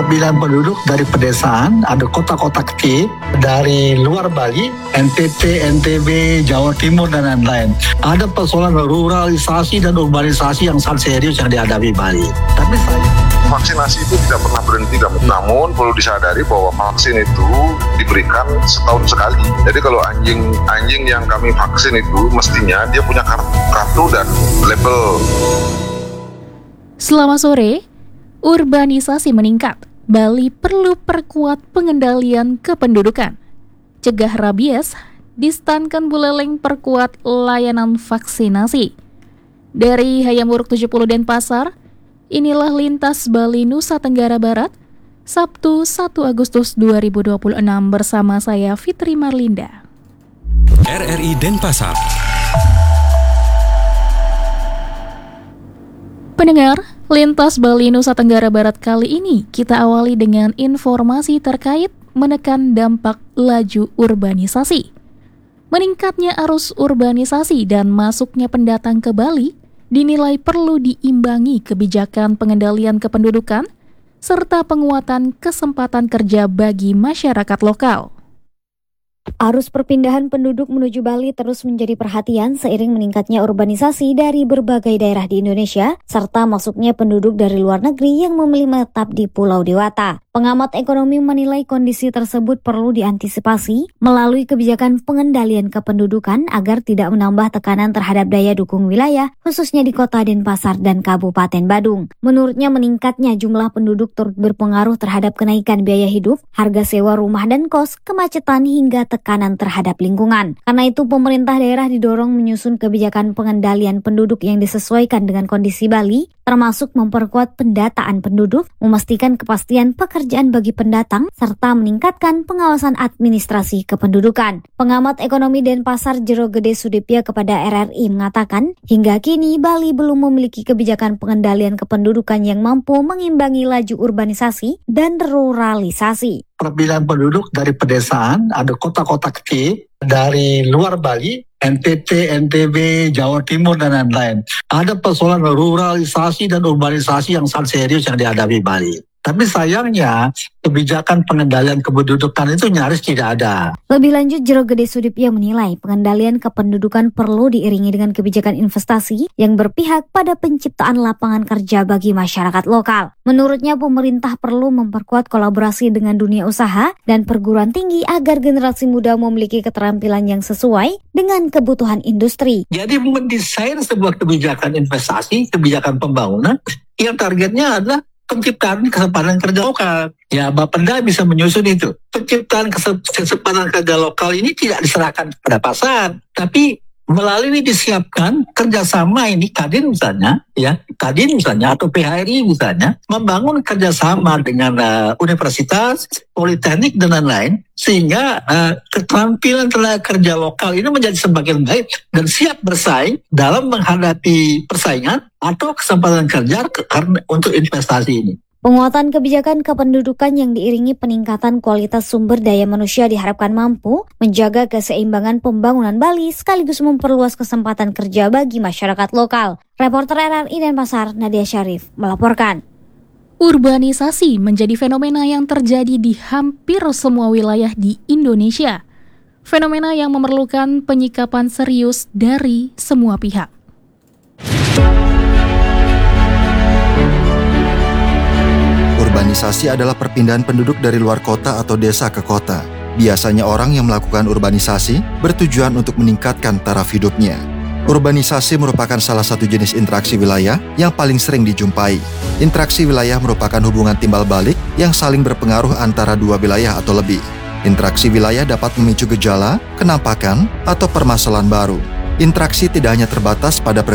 perpindahan penduduk dari pedesaan, ada kota-kota kecil dari luar Bali, NTT, NTB, Jawa Timur, dan lain-lain. Ada persoalan ruralisasi dan urbanisasi yang sangat serius yang dihadapi Bali. Tapi vaksinasi itu tidak pernah berhenti, namun perlu disadari bahwa vaksin itu diberikan setahun sekali. Jadi kalau anjing yang kami vaksin itu mestinya dia punya kartu dan label. Selamat sore. Urbanisasi meningkat. Bali perlu perkuat pengendalian kependudukan. Cegah rabies, distankan Buleleng perkuat layanan vaksinasi. Dari Hayamuruk 70 Denpasar, inilah Lintas Bali Nusa Tenggara Barat, Sabtu 1 Agustus 2026 bersama saya Fitri Marlinda. RRI Denpasar. Pendengar, Lintas Bali Nusa Tenggara Barat kali ini kita awali dengan informasi terkait menekan dampak laju urbanisasi. Meningkatnya arus urbanisasi dan masuknya pendatang ke Bali dinilai perlu diimbangi kebijakan pengendalian kependudukan serta penguatan kesempatan kerja bagi masyarakat lokal. Arus perpindahan penduduk menuju Bali terus menjadi perhatian seiring meningkatnya urbanisasi dari berbagai daerah di Indonesia, serta masuknya penduduk dari luar negeri yang memilih menetap di Pulau Dewata. Pengamat ekonomi menilai kondisi tersebut perlu diantisipasi melalui kebijakan pengendalian kependudukan agar tidak menambah tekanan terhadap daya dukung wilayah, khususnya di Kota Denpasar dan Kabupaten Badung. Menurutnya meningkatnya jumlah penduduk turut berpengaruh terhadap kenaikan biaya hidup, harga sewa rumah dan kos, kemacetan hingga tekanan terhadap lingkungan. Karena itu pemerintah daerah didorong menyusun kebijakan pengendalian penduduk yang disesuaikan dengan kondisi Bali, termasuk memperkuat pendataan penduduk, memastikan kepastian pekerjaan bagi pendatang, serta meningkatkan pengawasan administrasi kependudukan. Pengamat ekonomi Denpasar Jero Gede Sudipya kepada RRI mengatakan, hingga kini Bali belum memiliki kebijakan pengendalian kependudukan yang mampu mengimbangi laju urbanisasi dan ruralisasi. Perpindahan penduduk dari pedesaan, ada kota-kota kecil dari luar Bali, NTT, NTB, Jawa Timur, dan lain-lain. Ada persoalan ruralisasi dan urbanisasi yang sangat serius yang dihadapi Bali. Tapi sayangnya, kebijakan pengendalian kependudukan itu nyaris tidak ada. Lebih lanjut, Jero Gede Sudipya menilai pengendalian kependudukan perlu diiringi dengan kebijakan investasi yang berpihak pada penciptaan lapangan kerja bagi masyarakat lokal. Menurutnya, pemerintah perlu memperkuat kolaborasi dengan dunia usaha dan perguruan tinggi agar generasi muda memiliki keterampilan yang sesuai dengan kebutuhan industri. Jadi mendesain sebuah kebijakan investasi, kebijakan pembangunan yang targetnya adalah penciptaan kesempatan kerja lokal. Ya, Bapenda bisa menyusun itu. Penciptaan kesempatan kerja lokal ini tidak diserahkan kepada pasar, tapi melalui disiapkan kerjasama ini Kadin misalnya, atau PHRI misalnya, membangun kerjasama dengan universitas, politeknik dan lain-lain, sehingga keterampilan tenaga kerja lokal ini menjadi semakin baik dan siap bersaing dalam menghadapi persaingan atau kesempatan kerja untuk investasi ini. Penguatan kebijakan kependudukan yang diiringi peningkatan kualitas sumber daya manusia diharapkan mampu menjaga keseimbangan pembangunan Bali sekaligus memperluas kesempatan kerja bagi masyarakat lokal. Reporter RRI Denpasar, Nadia Syarif, melaporkan. Urbanisasi menjadi fenomena yang terjadi di hampir semua wilayah di Indonesia. Fenomena yang memerlukan penyikapan serius dari semua pihak. Urbanisasi adalah perpindahan penduduk dari luar kota atau desa ke kota. Biasanya orang yang melakukan urbanisasi bertujuan untuk meningkatkan taraf hidupnya. Urbanisasi merupakan salah satu jenis interaksi wilayah yang paling sering dijumpai. Interaksi wilayah merupakan hubungan timbal balik yang saling berpengaruh antara dua wilayah atau lebih. Interaksi wilayah dapat memicu gejala, kenampakan, atau permasalahan baru. Interaksi tidak hanya terbatas pada